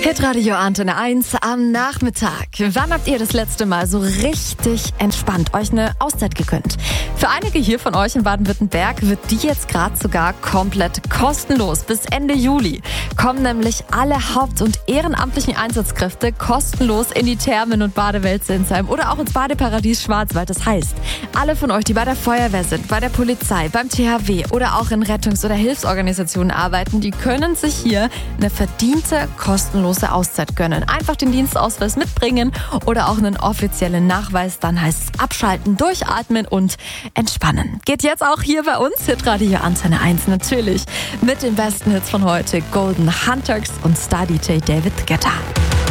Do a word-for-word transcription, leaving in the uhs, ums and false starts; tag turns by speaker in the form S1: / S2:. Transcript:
S1: Hitradio Antenne eins am Nachmittag. Wann habt ihr das letzte Mal so richtig entspannt euch eine Auszeit gegönnt? Für einige hier von euch in Baden-Württemberg wird die jetzt gerade sogar komplett kostenlos. Bis Ende Juli kommen nämlich alle haupt- und ehrenamtlichen Einsatzkräfte kostenlos in die Thermen- und Badewelt Sinsheim oder auch ins Badeparadies Schwarzwald. Das heißt, alle von euch, die bei der Feuerwehr sind, bei der Polizei, beim T H W oder auch in Rettungs- oder Hilfsorganisationen arbeiten, die können sich hier eine verdiente, kostenlose Auszeit gönnen. Einfach den Dienstausweis mitbringen oder auch einen offiziellen Nachweis. Dann heißt es abschalten, durchatmen und entspannen. Geht jetzt auch hier bei uns, Hitradio Antenne eins natürlich. Mit den besten Hits von heute, Golden Hunters und Star-D J David Guetta.